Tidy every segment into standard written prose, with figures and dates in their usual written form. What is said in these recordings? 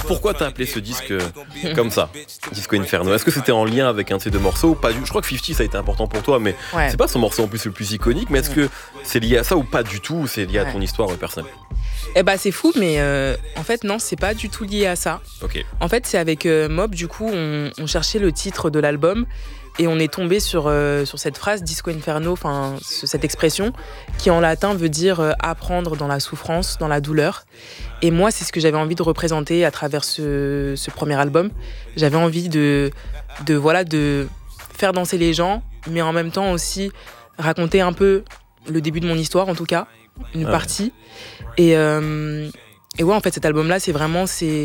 pourquoi t'as appelé ce disque comme ça, Disco Inferno? Est-ce que c'était en lien avec un de ces deux morceaux ou pas? Je crois que 50 ça a été important pour toi, mais c'est pas son morceau en plus le plus iconique, mais est-ce que c'est lié à ça ou pas du tout, ou c'est lié à ton histoire personnelle? Eh bah c'est fou, mais en fait non, c'est pas du tout lié à ça. En fait c'est avec Mob, du coup on cherchait le titre de l'album et on est tombé sur cette phrase Disco Inferno, enfin cette expression qui en latin veut dire apprendre dans la souffrance, dans la douleur. Et moi c'est ce que j'avais envie de représenter à travers ce premier album. J'avais envie de faire danser les gens, mais en même temps aussi raconter un peu le début de mon histoire, en tout cas une partie. Et ouais, en fait, cet album-là, c'est vraiment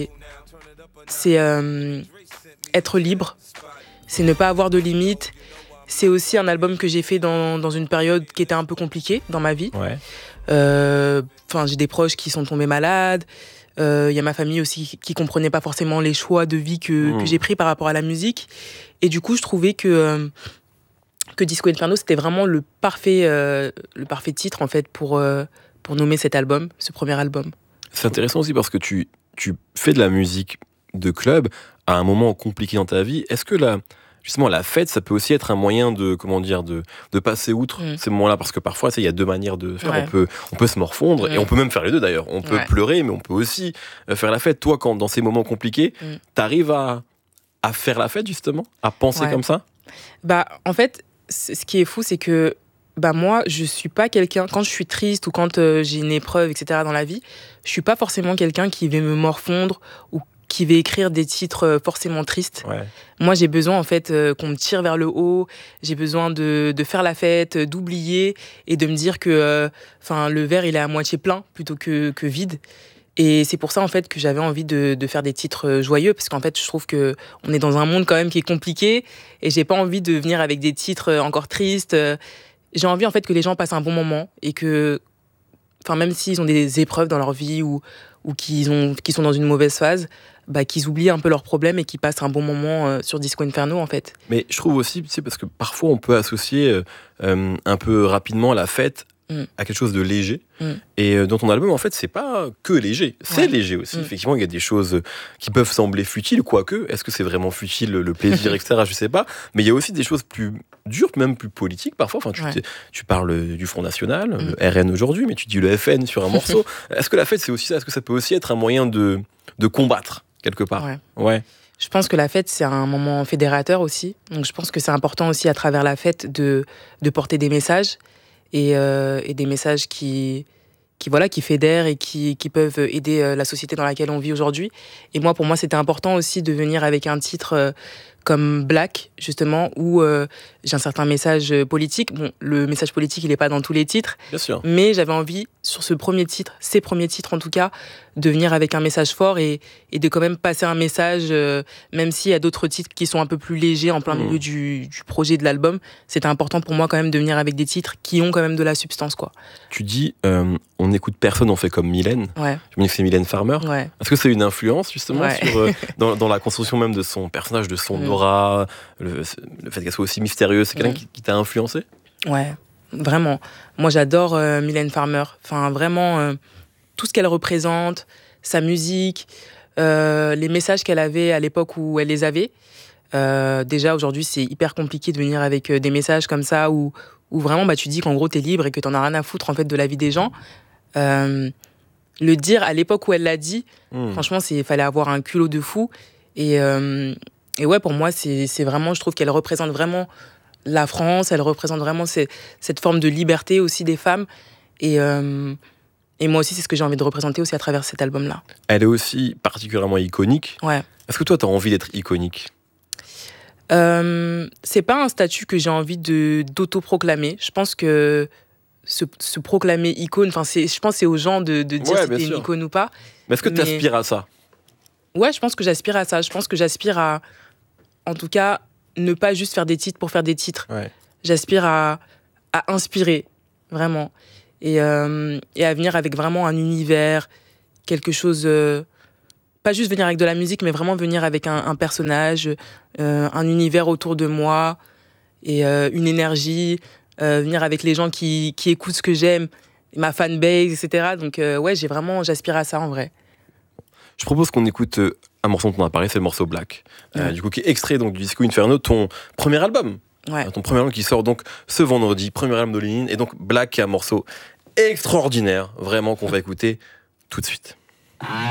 être libre, c'est ne pas avoir de limites. C'est aussi un album que j'ai fait dans une période qui était un peu compliquée dans ma vie. J'ai des proches qui sont tombés malades. Y a ma famille aussi qui comprenait pas forcément les choix de vie que j'ai pris par rapport à la musique. Et du coup, je trouvais que Disco Inferno, c'était vraiment le parfait titre, en fait, pour nommer cet album, ce premier album. C'est intéressant aussi parce que tu fais de la musique de club à un moment compliqué dans ta vie. Est-ce que justement la fête, ça peut aussi être un moyen de passer outre ces moments-là? Parce que parfois, il y a deux manières de faire. On peut se morfondre et on peut même faire les deux d'ailleurs. On peut pleurer, mais on peut aussi faire la fête. Toi, quand dans ces moments compliqués, t'arrives à faire la fête justement, à penser comme ça? Bah, en fait, ce qui est fou, c'est que moi, je suis pas quelqu'un, quand je suis triste ou quand j'ai une épreuve, etc. dans la vie, je suis pas forcément quelqu'un qui va me morfondre ou qui va écrire des titres forcément tristes. Moi, j'ai besoin, en fait, qu'on me tire vers le haut. J'ai besoin de faire la fête, d'oublier et de me dire que le verre, il est à moitié plein plutôt que vide. Et c'est pour ça, en fait, que j'avais envie de faire des titres joyeux, parce qu'en fait, je trouve qu'on est dans un monde quand même qui est compliqué et j'ai pas envie de venir avec des titres encore tristes. J'ai envie, en fait, que les gens passent un bon moment et que, même s'ils ont des épreuves dans leur vie ou qu'ils sont dans une mauvaise phase, qu'ils oublient un peu leurs problèmes et qu'ils passent un bon moment sur Disco Inferno, en fait. Mais je trouve aussi, parce que parfois on peut associer un peu rapidement la fête à quelque chose de léger. Et dans ton album, en fait, c'est pas que léger. C'est léger aussi. Effectivement, il y a des choses qui peuvent sembler futiles, quoique. Est-ce que c'est vraiment futile, le plaisir, etc. Je sais pas. Mais il y a aussi des choses plus dures, même plus politiques parfois. Tu parles du Front National, le RN aujourd'hui, mais tu dis le FN sur un morceau. Est-ce que la fête, c'est aussi ça? Est-ce que ça peut aussi être un moyen de combattre, quelque part? Je pense que la fête, c'est un moment fédérateur aussi. Donc, je pense que c'est important aussi, à travers la fête, de porter des messages. Et des messages qui fédèrent et qui peuvent aider la société dans laquelle on vit aujourd'hui. Et pour moi, c'était important aussi de venir avec un titre comme Black, justement, où j'ai un certain message politique. Bon, le message politique, il n'est pas dans tous les titres. Bien sûr. Mais j'avais envie, sur ces premiers titres en tout cas, de venir avec un message fort et de quand même passer un message, même s'il y a d'autres titres qui sont un peu plus légers en plein milieu du projet de l'album. C'était important pour moi quand même de venir avec des titres qui ont quand même de la substance, quoi. Tu dis, on n'écoute personne, on fait comme Mylène. Je me dis que c'est Mylène Farmer. Est-ce que c'est une influence, justement, dans la construction même de son personnage, de son aura, le fait qu'elle soit aussi mystérieuse? C'est quelqu'un qui t'a influencé? Ouais, vraiment. Moi, j'adore Mylène Farmer. Vraiment, tout ce qu'elle représente, sa musique, les messages qu'elle avait à l'époque où elle les avait. Déjà, aujourd'hui, c'est hyper compliqué de venir avec des messages comme ça où vraiment, tu dis qu'en gros, t'es libre et que t'en as rien à foutre, en fait, de la vie des gens. Le dire à l'époque où elle l'a dit, franchement, il fallait avoir un culot de fou. Et ouais, pour moi, c'est vraiment, je trouve qu'elle représente vraiment la France, elle représente vraiment cette forme de liberté aussi des femmes. Et moi aussi, c'est ce que j'ai envie de représenter aussi à travers cet album-là. Elle est aussi particulièrement iconique. Est-ce que toi, t'as envie d'être iconique? C'est pas un statut que j'ai envie d'auto-proclamer. Je pense que se proclamer icône, je pense que c'est aux gens de dire si t'es une icône ou pas. Mais est-ce que tu aspires à ça? Ouais, je pense que j'aspire à ça. Je pense que j'aspire à, en tout cas, ne pas juste faire des titres pour faire des titres. J'aspire à inspirer, vraiment. Et à venir avec vraiment un univers, quelque chose... pas juste venir avec de la musique, mais vraiment venir avec un personnage, un univers autour de moi, et une énergie, venir avec les gens qui écoutent ce que j'aime, ma fanbase, etc. Donc j'aspire à ça en vrai. Je propose qu'on écoute un morceau dont on a parlé, c'est le morceau Black, du coup qui est extrait donc du Disco Inferno, ton premier album. Ton premier album qui sort donc ce vendredi, premier album de Lénine, et donc Black est un morceau extraordinaire, vraiment qu'on va écouter tout de suite.